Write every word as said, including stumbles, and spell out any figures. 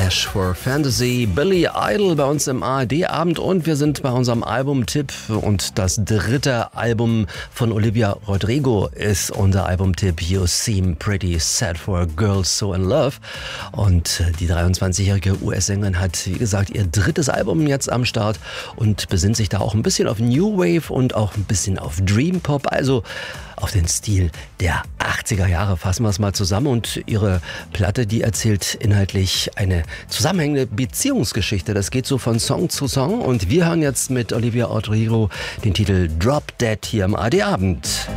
Flash for Fantasy, Billy Idol bei uns im A R D-Abend und wir sind bei unserem Albumtipp und das dritte Album von Olivia Rodrigo ist unser Albumtipp You Seem Pretty Sad for a Girl So in Love und die dreiundzwanzigjährige U S-Sängerin hat, wie gesagt, ihr drittes Album jetzt am Start und besinnt sich da auch ein bisschen auf New Wave und auch ein bisschen auf Dream Pop, also auf den Stil der achtziger Jahre. Fassen wir es mal zusammen und ihre Platte, die erzählt inhaltlich eine zusammenhängende Beziehungsgeschichte. Das geht so von Song zu Song und wir hören jetzt mit Olivia Rodrigo den Titel Drop Dead hier im A R D-Abend.